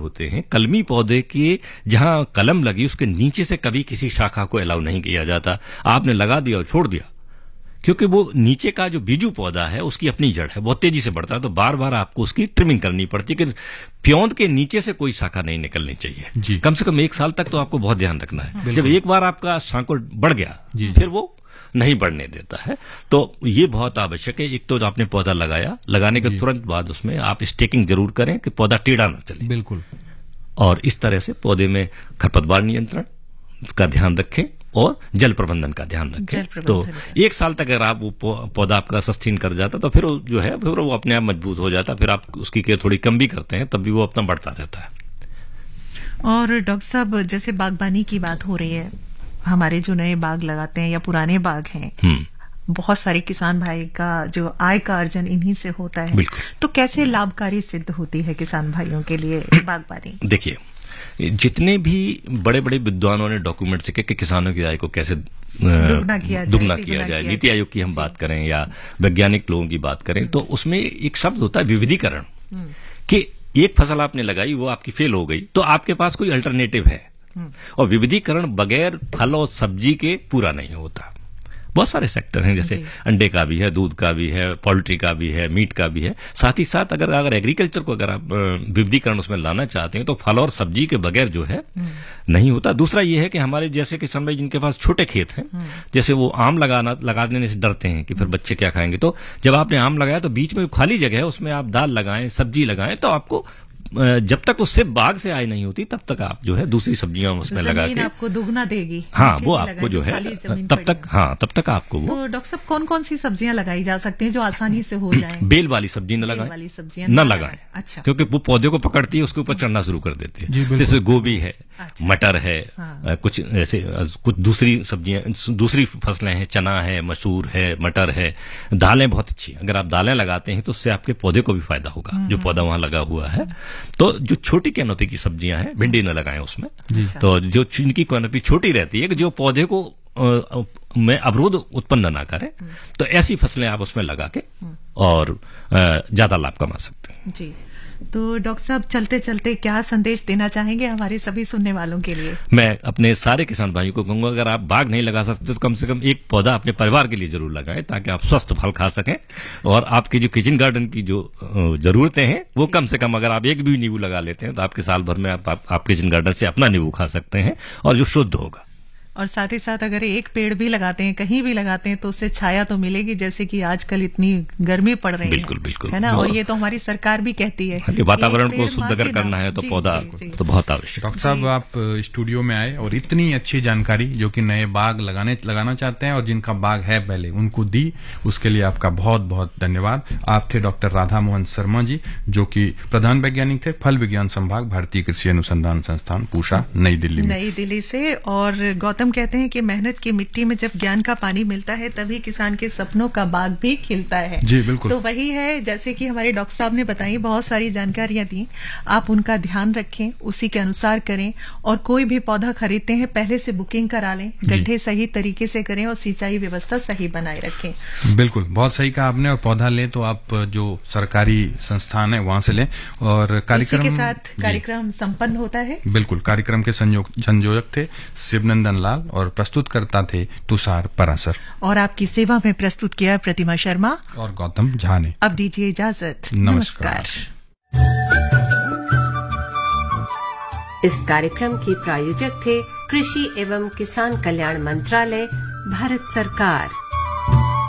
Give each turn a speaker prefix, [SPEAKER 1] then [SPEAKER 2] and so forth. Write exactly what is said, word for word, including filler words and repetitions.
[SPEAKER 1] होते हैं, कलमी पौधे के जहां कलम लगी उसके नीचे से कभी किसी शाखा को अलाउ नहीं किया जाता। आपने लगा दिया और छोड़ दिया, क्योंकि वो नीचे का जो बीजू पौधा है उसकी अपनी जड़ है, बहुत तेजी से बढ़ता है, तो बार बार आपको उसकी ट्रिमिंग करनी पड़ती है कि प्योंद के नीचे से कोई शाखा नहीं निकलनी चाहिए। कम से कम एक साल तक तो आपको बहुत ध्यान रखना है। जब एक बार आपका शांकुर बढ़ गया फिर वो नहीं बढ़ने देता है। तो ये बहुत आवश्यक है। एक तो जो आपने पौधा लगाया, लगाने के तुरंत बाद उसमें आप स्टेकिंग जरूर करें कि पौधा टेढ़ा न चले। बिल्कुल। और इस तरह से पौधे में खरपतवार नियंत्रण का ध्यान रखें और जल प्रबंधन का ध्यान रखें। तो एक साल तक अगर आप वो पौधा आपका सस्टेन कर जाता तो फिर जो है फिर वो अपने आप मजबूत हो जाता। फिर आप उसकी केयर थोड़ी कम भी करते हैं तब भी वो अपना बढ़ता रहता है।
[SPEAKER 2] और डॉक्टर साहब, जैसे बागबानी की बात हो रही है, हमारे जो नए बाग लगाते हैं या पुराने बाग हैं, बहुत सारे किसान भाई का जो आय का अर्जन इन्हीं से होता है, तो कैसे लाभकारी सिद्ध होती है किसान भाइयों के लिए बागबानी?
[SPEAKER 1] देखिए, जितने भी बड़े बड़े विद्वानों ने डॉक्यूमेंट से कि किसानों की आय को कैसे दुगना किया
[SPEAKER 2] दुगना
[SPEAKER 1] जाए, किया जाए नीति आयोग की हम बात करें या वैज्ञानिक लोगों की बात करें, तो उसमें एक शब्द होता है विविधीकरण, कि एक फसल आपने लगाई वो आपकी फेल हो गई तो आपके पास कोई अल्टरनेटिव है। और विविधीकरण बगैर फल और सब्जी के पूरा नहीं होता। बहुत सारे सेक्टर हैं, जैसे अंडे का भी है, दूध का भी है, पोल्ट्री का भी है, मीट का भी है। साथ ही साथ अगर अगर एग्रीकल्चर को अगर आप विविधीकरण उसमें लाना चाहते हैं तो फल और सब्जी के बगैर जो है नहीं होता। दूसरा ये है कि हमारे जैसे किसान भाई जिनके पास छोटे खेत हैं, जैसे वो आम लगाना लगाने से डरते हैं कि फिर बच्चे क्या खाएंगे, तो जब आपने आम लगाया तो बीच में खाली जगह है उसमें आप दाल लगाएं, सब्जी लगाएं, तो आपको जब तक उससे बाग से आय नहीं होती तब तक आप जो है दूसरी सब्जियां उसमें लगा के
[SPEAKER 2] आपको दुगना देगी।
[SPEAKER 1] हाँ, वो आपको जो है तब तक हाँ तब तक आपको वो।
[SPEAKER 2] तो डॉक्टर साहब, कौन कौन सी सब्जियां लगाई जा सकती हैं जो आसानी से हो जाए?
[SPEAKER 1] बेल वाली सब्जी न लगाएं,
[SPEAKER 2] वाली सब्जियां
[SPEAKER 1] न लगाएं।
[SPEAKER 2] अच्छा।
[SPEAKER 1] क्योंकि वो पौधे को पकड़ती है, उसके ऊपर चढ़ना शुरू कर देती है। जैसे गोभी है, मटर है, कुछ ऐसे कुछ दूसरी सब्जियां, दूसरी फसलें हैं, चना है, मसूर है, मटर है, दालें बहुत अच्छी। अगर आप दालें लगाते हैं तो उससे आपके पौधे को भी फायदा होगा, जो पौधा वहां लगा हुआ है। तो जो छोटी कैनोपी की सब्जियां हैं, भिंडी न लगाएं उसमें। तो जो जिनकी कैनोपी छोटी रहती है कि जो पौधे को आ, में अवरोध उत्पन्न ना करें, तो ऐसी फसलें आप उसमें लगा के और ज्यादा लाभ कमा सकते हैं।
[SPEAKER 2] जी। तो डॉक्टर साहब, चलते चलते क्या संदेश देना चाहेंगे हमारे सभी सुनने वालों के लिए?
[SPEAKER 1] मैं अपने सारे किसान भाइयों को कहूंगा, अगर आप बाग नहीं लगा सकते तो कम से कम एक पौधा अपने परिवार के लिए जरूर लगाएं, ताकि आप स्वस्थ फल खा सकें। और आपकी जो किचन गार्डन की जो जरूरतें हैं वो कम से कम, अगर आप एक भी नींबू लगा लेते हैं तो आपके साल भर में आप, आप, आप किचन गार्डन से अपना नींबू खा सकते हैं, और जो शुद्ध होगा।
[SPEAKER 2] और साथ ही साथ अगर एक पेड़ भी लगाते हैं, कहीं भी लगाते हैं, तो उससे छाया तो मिलेगी, जैसे कि आजकल इतनी गर्मी पड़ रही है।
[SPEAKER 1] बिल्कुल बिल्कुल
[SPEAKER 2] है ना। और ये तो हमारी सरकार भी कहती है
[SPEAKER 1] कि वातावरण को शुद्ध अगर करना है तो पौधा तो बहुत आवश्यक।
[SPEAKER 3] डॉक्टर साहब, आप स्टूडियो में आए और इतनी अच्छी जानकारी जो कि नए बाग लगाने लगाना चाहते हैं और जिनका बाग है पहले, उनको दी, उसके लिए आपका बहुत बहुत धन्यवाद। आप थे डॉक्टर राधा मोहन शर्मा जी, जो कि प्रधान वैज्ञानिक थे, फल विज्ञान संभाग, भारतीय कृषि अनुसंधान संस्थान, पूषा, नई दिल्ली में।
[SPEAKER 2] नई दिल्ली से। और गौतम कहते हैं कि मेहनत की मिट्टी में जब ज्ञान का पानी मिलता है तभी किसान के सपनों का बाग भी खिलता है।
[SPEAKER 3] जी बिल्कुल।
[SPEAKER 2] तो वही है, जैसे कि हमारे डॉक्टर साहब ने बताई, बहुत सारी जानकारियां दी, आप उनका ध्यान रखें, उसी के अनुसार करें। और कोई भी पौधा खरीदते हैं पहले से बुकिंग करा लें, गड्ढे सही तरीके से करें और सिंचाई व्यवस्था सही बनाए रखें।
[SPEAKER 3] बिल्कुल, बहुत सही कहा आपने। और पौधा लें तो आप जो सरकारी संस्थान है वहां से लें। और कार्यक्रम
[SPEAKER 2] के साथ कार्यक्रम संपन्न होता है।
[SPEAKER 3] बिल्कुल। कार्यक्रम के संयोजक थे शिवनंदन लाल और प्रस्तुत करता थे तुषार परासर।
[SPEAKER 2] और आपकी सेवा में प्रस्तुत किया प्रतिमा शर्मा
[SPEAKER 3] और गौतम झा ने।
[SPEAKER 2] अब दीजिए इजाजत।
[SPEAKER 3] नमस्कार।
[SPEAKER 4] इस कार्यक्रम के प्रायोजक थे कृषि एवं किसान कल्याण मंत्रालय, भारत सरकार।